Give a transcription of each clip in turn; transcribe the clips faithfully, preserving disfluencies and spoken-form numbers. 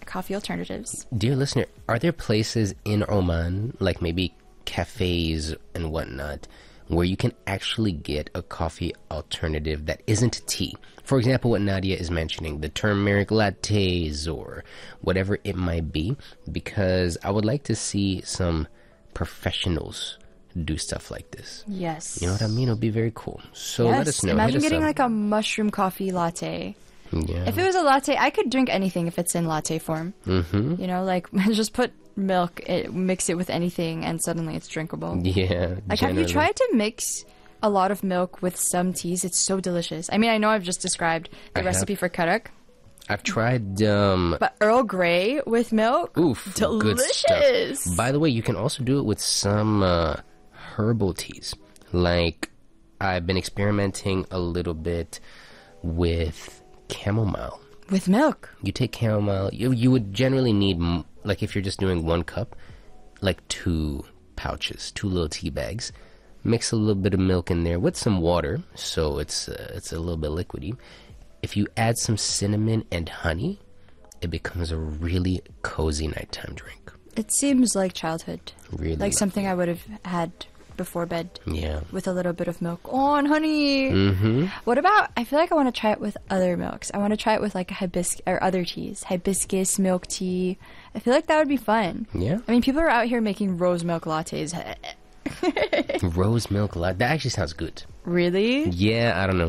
coffee alternatives. Dear listener, are there places in Oman, like maybe cafes and whatnot, where you can actually get a coffee alternative that isn't tea? For example, what Nadia is mentioning, the turmeric lattes or whatever it might be, because I would like to see some professionals do stuff like this. Yes. You know what I mean? It'll be very cool. So yes. let us know. Imagine Hit us getting up. like a mushroom coffee latte. Yeah. If it was a latte, I could drink anything if it's in latte form. Mm-hmm. You know, like just put milk, it, mix it with anything, and suddenly it's drinkable. Yeah. Like, generally. have you tried to mix a lot of milk with some teas? It's so delicious. I mean, I know I've just described the I recipe have. for karak, I've tried, um... but Earl Grey with milk? Oof. Delicious! Good stuff. By the way, you can also do it with some uh, herbal teas. Like, I've been experimenting a little bit with chamomile. With milk? You take chamomile, you, you would generally need, m- like if you're just doing one cup, like two pouches, two little tea bags. Mix a little bit of milk in there with some water, so it's uh, it's a little bit liquidy. If you add some cinnamon and honey, it becomes a really cozy nighttime drink. It seems like childhood. Really Like lovely. something I would have had before bed. Yeah. With a little bit of milk. Oh, and honey! Mm-hmm. What about, I feel like I want to try it with other milks. I want to try it with like hibiscus, or other teas. Hibiscus milk tea. I feel like that would be fun. Yeah. I mean, people are out here making rose milk lattes. Rose milk latte. That actually sounds good. Really? Yeah, I don't know.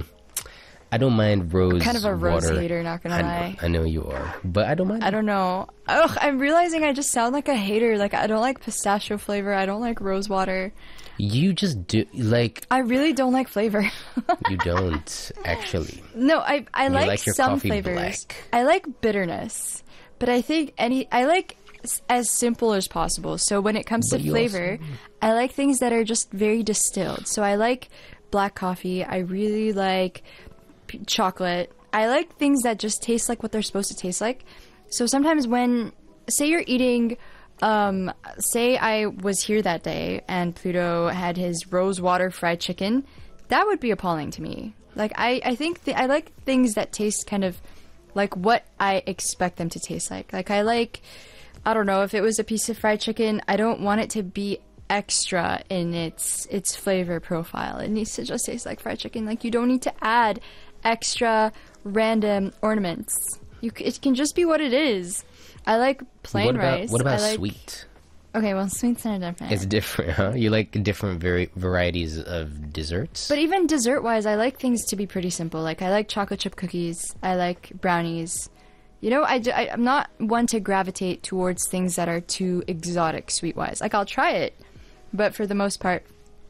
I don't mind rose Kind of a rose water. hater, not gonna I know, lie. I know you are, but I don't mind. I don't know. Ugh, I'm realizing I just sound like a hater. Like, I don't like pistachio flavor. I don't like rose water. You just do, like, I really don't like flavor. you don't, actually. No, I I You like, like your some coffee flavors. black. I like bitterness, but I think any I like s- as simple as possible. So when it comes But to you flavor, also- I like things that are just very distilled. So I like black coffee. I really like p- chocolate. I like things that just taste like what they're supposed to taste like. So sometimes when, say you're eating, um, say I was here that day and Pluto had his rose water fried chicken, that would be appalling to me. Like, I, I think th- I like things that taste kind of like what I expect them to taste like. Like, I like, I don't know, if it was a piece of fried chicken, I don't want it to be extra in its its flavor profile. It needs to just taste like fried chicken. Like, you don't need to add extra random ornaments. You c- it can just be what it is. I like plain what about, rice. What about I like, sweet? Okay, well, sweet's not different. It's different, huh? You like different vari- varieties of desserts? But even dessert-wise, I like things to be pretty simple. Like, I like chocolate chip cookies. I like brownies. You know, I, I, am not one to gravitate towards things that are too exotic sweet-wise. Like, I'll try it, but for the most part,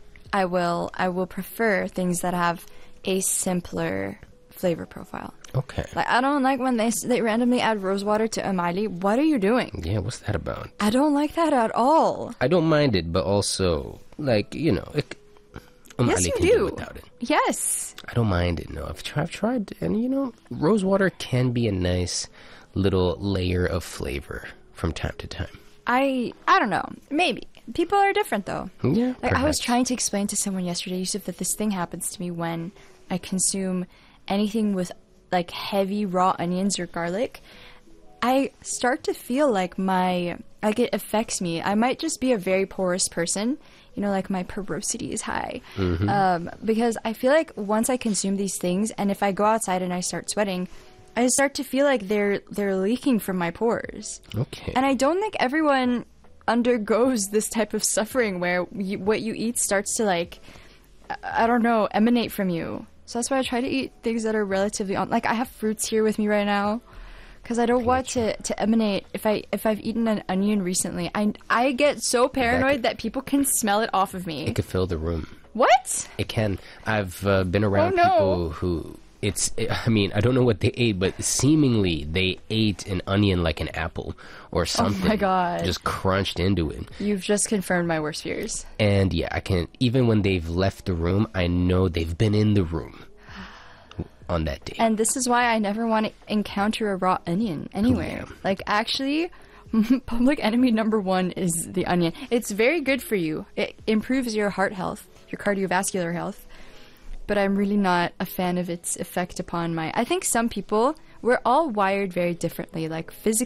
I will I will prefer things that have a simpler flavor profile. Okay. Like, I don't like when they they randomly add rose water to amali. What are you doing? Yeah, what's that about? I don't like that at all. I don't mind it, but also, like, you know, it, um, Yes, Ali you can do. without it. Yes. I don't mind it, no. I've, tr- I've tried, and, you know, rose water can be a nice little layer of flavor from time to time. I I don't know. Maybe. People are different, though. Yeah, Like, I was perhaps. trying to explain to someone yesterday, Yusuf, that this thing happens to me when I consume anything with, like, heavy raw onions or garlic. I start to feel like my, like, it affects me. I might just be a very porous person. You know, like, my porosity is high. Mm-hmm. Um, because I feel like once I consume these things, and if I go outside and I start sweating, I start to feel like they're they're leaking from my pores. Okay. And I don't think everyone undergoes this type of suffering where you, what you eat starts to, like, I, I don't know, emanate from you. So that's why I try to eat things that are relatively on. Like, I have fruits here with me right now because I don't want to, to emanate. If I if I've eaten an onion recently, I I get so paranoid that, people can smell it off of me. It could fill the room. What? It can. I've uh, been around Oh, no. people who... It's, I mean, I don't know what they ate, but seemingly they ate an onion like an apple or something. Oh God. Just crunched into it. You've just confirmed my worst fears. And yeah, I can, even when they've left the room, I know they've been in the room on that day. And this is why I never want to encounter a raw onion anywhere. Yeah. Like, actually, public enemy number one is the onion. It's very good for you. It improves your heart health, your cardiovascular health. But I'm really not a fan of its effect upon my... I think some people, we're all wired very differently. Like, physically,